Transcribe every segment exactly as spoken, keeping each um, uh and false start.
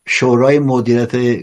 شورای مدیریت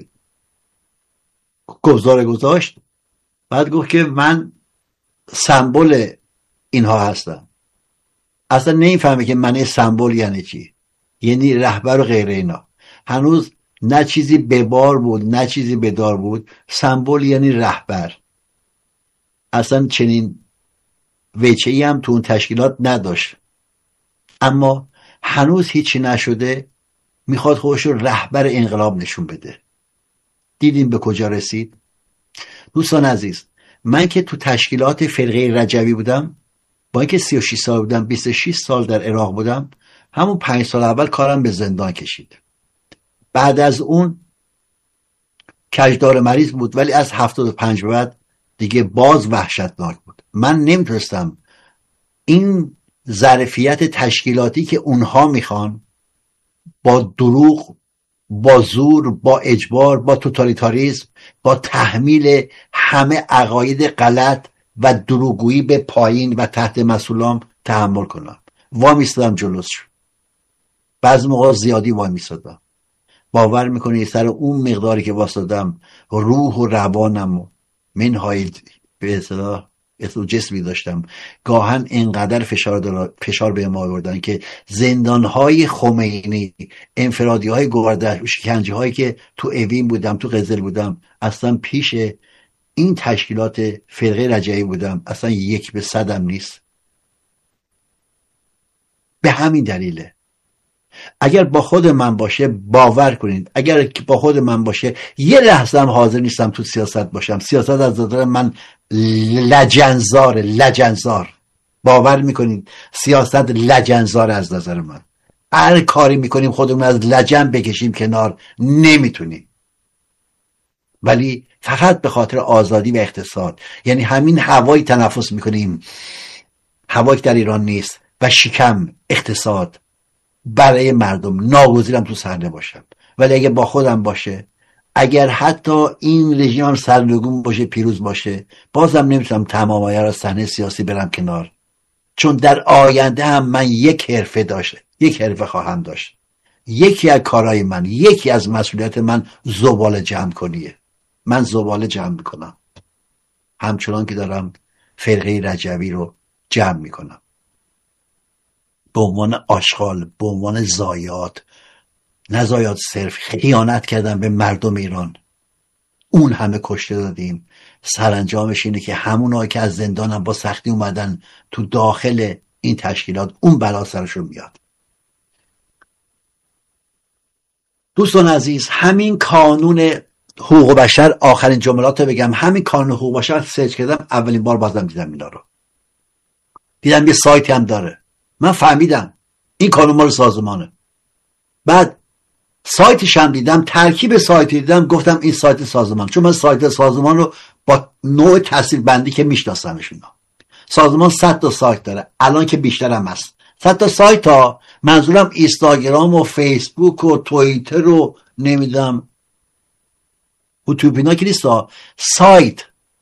گذار گذاشت، بعد گفت که من سمبل اینها هستم. اصلا نمیفهمه که معنی سمبل یعنی چی، یعنی رهبر و غیره اینا. هنوز نه چیزی به بار بود نه چیزی به دار بود. سمبل یعنی رهبر. اصلا چنین وجهی هم تو اون تشکیلات نداشت، اما هنوز هیچی نشده، میخواد خودش رو رهبر انقلاب نشون بده. دیدیم به کجا رسید. دوستان عزیز، من که تو تشکیلات فرقه رجوی بودم، با اینکه سی و شش سال بودم، بیست و شش سال در عراق بودم، همون پنج سال اول کارم به زندان کشید. بعد از اون کجدار مریض بود، ولی از هفتاد و پنج به بعد دیگه باز وحشتناک بود. من نمیتونستم این ظرفیت تشکیلاتی که اونها میخوان، با دروغ، با زور، با اجبار، با توتالیتاریسم، با تحمیل همه عقاید غلط و دروغگویی به پایین و تحت مسئولام تحمل کنم. وا میستادم جلوش. بعضی موقع زیادی وا میستادم. باور میکنی سر اون مقداری که واسدادم روح و روانم و منهای به اصطلاح اصلا جسمی داشتم، گاهن اینقدر فشار فشار به ما آوردن که زندانهای خمینی، انفرادی های گوردش، شکنجه هایی که تو اوین بودم، تو قزل بودم، اصلا پیش این تشکیلات فرقه رجعی بودم، اصلا یک به صدم نیست. به همین دلیله. اگر با خود من باشه، باور کنید، اگر با خود من باشه، یه لحظه هم حاضر نیستم تو سیاست باشم. سیاست از نظر من لجنزار لجنزار باور میکنید سیاست لجنزار از نظر من. هر کاری میکنیم خودمون از لجن بکشیم کنار، نمیتونیم. ولی فقط به خاطر آزادی و اقتصاد، یعنی همین هوایی تنفس میکنیم، هوایی در ایران نیست، و شکم، اقتصاد برای مردم، ناگزیرم تو صحنه باشم. ولی اگه با خودم باشه، اگر حتی این رژیم سرنگون باشه، پیروز باشه، بازم نمیتونم تمام آیه صحنه سیاسی برم کنار، چون در آینده هم من یک حرفه داشته یک حرفه خواهم داشت. یکی از کارهای من، یکی از مسئولیت من زباله جمع کنیه. من زباله جمع میکنم، همچنان که دارم فرقه رجوی رو جمع میکنم، به عنوان آشغال، به عنوان ضایعات. نه ضایعات صرف، خیانت کردن به مردم ایران. اون همه کشته دادیم. سرانجامش اینه که همونایی که از زندان هم با سختی اومدن تو داخل این تشکیلات، اون بلا سرشون میاد. دوستان عزیز، همین کانون حقوق بشر، آخرین جملات رو بگم، همین کانون حقوق بشر سرچ کردم، اولین بار بازم دیدم اینا رو. دیدم یه سایتی هم داره. من فهمیدم این کانون مال سازمانه. بعد سایتش هم دیدم، ترکیب سایتی دیدم، گفتم این سایت سازمان، چون من سایت سازمان رو با نوع تحصیل بندی که میشناسمش. اینا سازمان صد تا سایت داره، الان که بیشتر هم هست. صد تا سایت ها، منظورم اینستاگرام و فیسبوک و توییتر و نمیدونم یوتیوب اینا که نیست، سایت.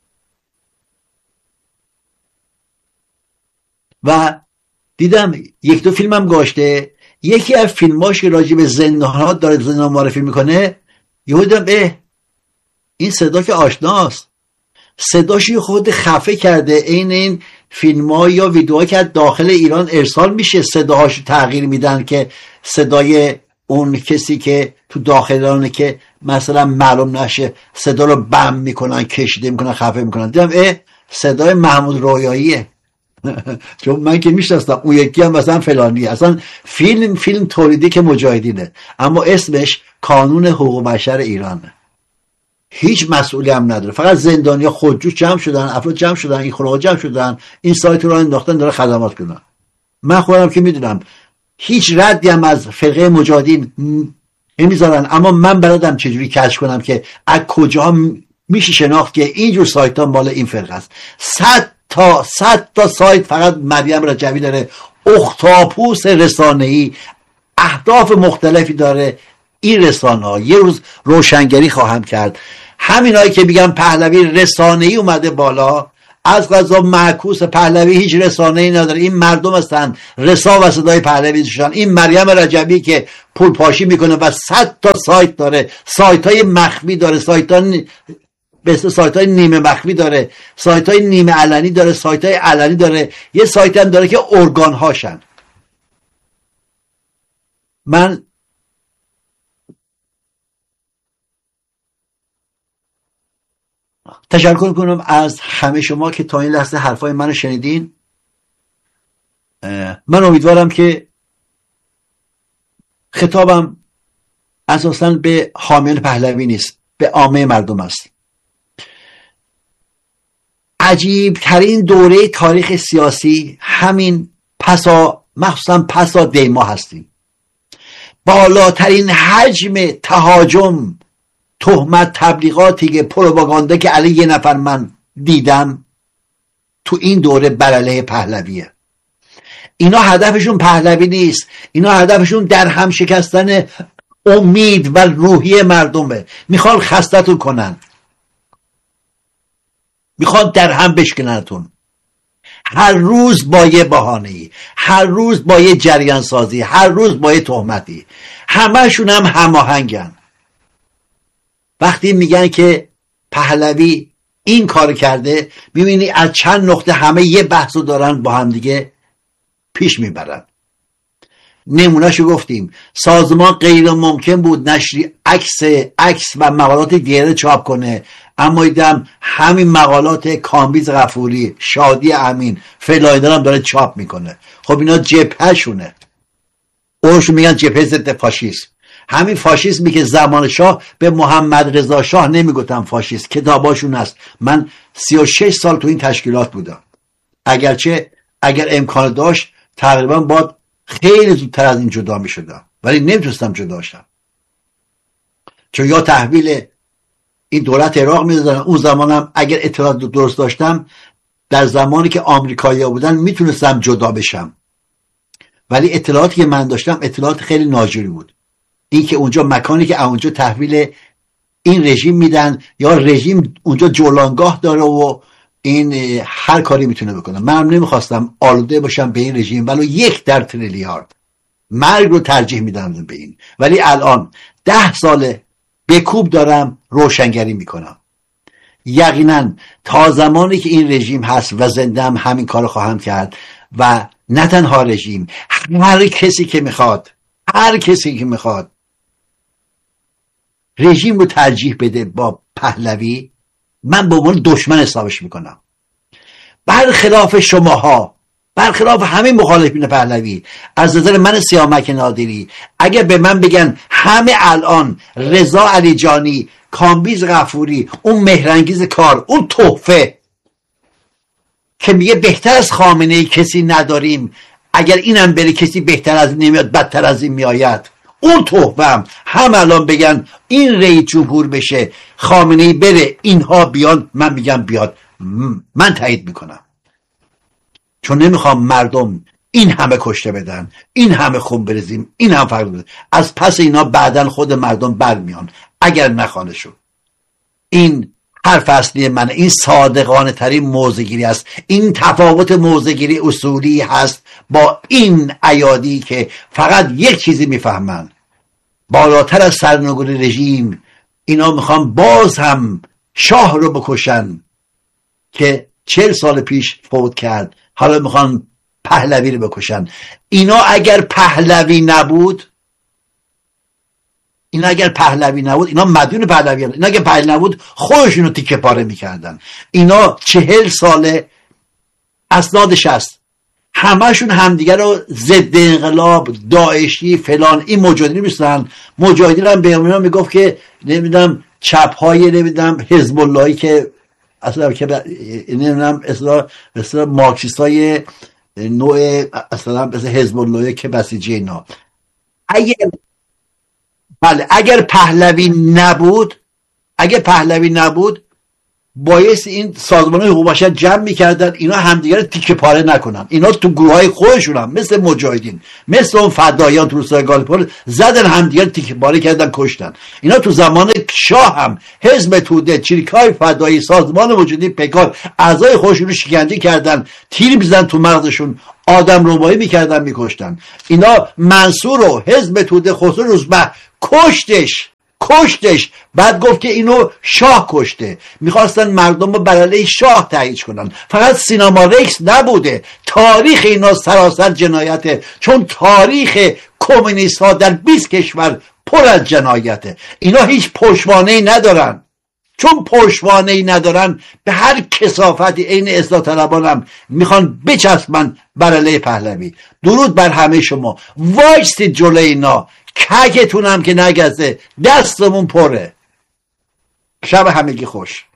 و دیدم یک دو فیلم هم گاشته. یکی از فیلماش که راجع به زندانات داره زندان معرفی میکنه، یهو دیدم اه این صدا که آشناست. صداشو خود خفه کرده، این این فیلم‌ها یا ویدیوها که از داخل ایران ارسال میشه، صداهاشو تغییر میدن که صدای اون کسی که تو داخل ایرانه که مثلا معلوم نشه، صدا رو بم میکنن، کشیده میکنن، خفه میکنن. دیدم اه صدای محمود رویاییه. چون من که میشناستم، اون یکی هم مثلا فلانی. اصلا فیلم فیلم تولیدی که مجاهدینه، اما اسمش کانون حقوق بشر ایرانه. هیچ مسئولی هم نداره، فقط زندانیا خودجوش جمع شدن، افراد جمع شدن، این خونه جمع شدن، این سایت رو انداختن داره خدمات کنن. من خودم که میدونم هیچ ردی هم از فرقه مجاهدین نمیذارن، اما من بلدم چجوری کشف کنم که از کجا میشه شناخت که اینجور سایت ها مال این فرقه است. صد تا صد تا سایت فقط مریم رجوی داره، اختاپوس رسانه‌ای، اهداف مختلفی داره این رسانه ها. یه روز روشنگری خواهم کرد. همینایی که میگن پهلوی رسانه‌ای اومده بالا، از قضا معکوس پهلوی هیچ رسانه ای نداره، این مردم هستن رسا و صدای پهلوی داشتن. این مریم رجبی که پول پاشی میکنه و صد تا سایت داره، سایت های مخفی داره، سایت های به سایت های نیمه مخفی داره، سایت های نیمه علنی داره، سایت های علنی داره، یه سایت هم داره که ارگان هاشن. من تشکر کنم از همه شما که تا این لحظه حرفای منو شنیدین. من امیدوارم که خطابم اساساً به حامیان پهلوی نیست، به عامه مردم است. عجیب ترین دوره تاریخ سیاسی همین پسا مخصوصا پسا دیما هستیم. بالاترین حجم تهاجم، تهمت، تبلیغاتی که پروپاگاندا که علیه یه نفر من دیدم تو این دوره بر علیه پهلویه. اینا هدفشون پهلوی نیست، اینا هدفشون در هم شکستن امید و روحیه مردمه. میخوان خستتون کنن، میخوان در هم بشکننتون، هر روز با یه بهانه‌ای، هر روز با یه جریان سازی، هر روز با یه تهمتی. همه‌شون هم هماهنگن. وقتی میگن که پهلوی این کار کرده، میبینی از چند نقطه همه یه بحثو دارن با هم دیگه پیش میبرن. نمونهشو گفتیم، سازمان غیر ممکن بود نشری عکس عکس و مقالات دیگه چاپ کنه، اما دیدم همین مقالات کامبیز غفوری، شادی امین، فلایدار هم داره چاپ میکنه. خب اینا جبهه شونه، اونشون میگن جبهه ضد فاشیسم. همین فاشیسمی که زمان شاه به محمد رضا شاه نمیگفتم فاشیست، کتاباشون هست. من سی و شش سال تو این تشکیلات بودم، اگرچه اگر امکان داشت تقریبا باید خیلی زودتر از این جدا میشدم، ولی نمیتونستم جدا شم، چون یا تحویل این دولت عراق میدادن. اون زمانم اگر اطلاعات درست داشتم، در زمانی که آمریکایی‌ها بودن میتونستم جدا بشم، ولی اطلاعاتی که من داشتم اطلاعات خیلی ناجوری بود. این که اونجا مکانی که اونجا تحویل این رژیم میدن، یا رژیم اونجا جولانگاه داره و این هر کاری میتونه بکنه. من نمیخواستم آلوده باشم به این رژیم، ولی یک در تریلیارد مرگ رو ترجیح میدم به این. ولی الان ده ساله به کوب دارم روشنگری میکنم. یقینا تا زمانی که این رژیم هست و زنده هم همین کار خواهم کرد. و نه تنها رژیم، هر کسی که میخواد هر کسی که میخواد رژیم رو ترجیح بده با پهلوی، من به عنوان دشمن حسابش میکنم. برخلاف شماها، برخلاف همه مخالفین پهلوی، از نظر من سیامک نادری، اگه به من بگن همه الان رضا علیجانی، کامبیز غفوری، اون مهرنگیز کار، اون تحفه که میگه بهتر از خامنه ای کسی نداریم، اگر اینم بره کسی بهتر از این نمیاد، بدتر از این میآید، اون تحفهم هم الان بگن این رئیس جمهور بشه، خامنه ای بره، اینها بیان، من میگم بیاد، من تایید میکنم. چون نمیخوام مردم این همه کشته بدن، این همه خون بریزیم، این هم فرق بده. از پس اینا بعدن خود مردم برمیان اگر نخوانه شد. این حرف اصلی من، این صادقانه ترین موضع‌گیری است. این تفاوت موضع‌گیری اصولی هست با این ایادی که فقط یک چیزی میفهمن، بالاتر از سرنگونی رژیم اینا میخوان باز هم شاه رو بکشن که چهل سال پیش فوت کرد، حالا میخوان پهلوی رو بکشن. اینا اگر پهلوی نبود اینا اگر پهلوی نبود اینا مدیون پهلوی هستن. اینا اگر پهلوی نبود خودشونو تیکه پاره میکردن. اینا چهل ساله اسنادش هست، همهشون همدیگر رو ضد انقلاب، داعشی، فلان، این مجاهدین میستن. مجاهدین هم به اینا میگفت که نمیدونم چپ های نمیدونم حزب اللهی که اصلا که نمیدونم اصلا اصلا مارکسیست های نوع اصلا مثل حزب اللهی که بسیجی اینا. اگر بله اگر پهلوی نبود اگر پهلوی نبود بایست این سازمان حقوق بشر جمع میکردن اینا همدیگه رو تیکه پاره نکنن. اینا تو گروه های خودشون هم مثل مجاهدین، مثل اون فدایان تو روستای گالیپور زدن همدیگه رو تیکه پاره کردن، کشتن. اینا تو زمان شاه هم حزب توده، چریکای فدایی، سازمان وجودی پیکار اعضای خودشون رو شکنجه کردن، تیر میزدن تو مغزشون، آدم ربایی میکردن، میکشتن. اینا منصور و حزب توده خسرو روزبه کشتش کشتش بعد گفت که اینو شاه کشته. میخواستن مردم رو بر علیه شاه تایید کنن. فقط سینما رکس نبوده، تاریخ اینا سراسر جنایته، چون تاریخ کمونیست ها در بیست کشور پر از جنایته. اینا هیچ پشتوانه‌ای ندارن. چون پشتوانه‌ای ندارن به هر کثافتی عین اصلاح طلبان هم میخوان بچسبن بر علیه پهلوی. درود بر همه شما. وایستید جلوی اینا، ککتون هم که نگزه، دستمون پره. شب همگی خوش.